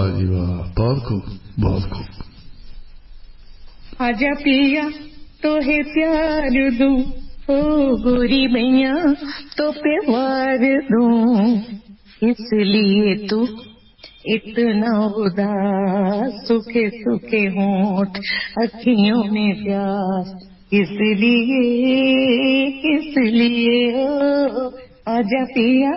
जी वाह, बहुत खूब, बहुत खूब। आजा पिया तो है प्यार दूं, ओ गोरी मैया तो पे वार दूं, इसलिए तू इतना उदास, सूखे सूखे होंठ अखियों में प्यास, किस लिए ओ आजा पिया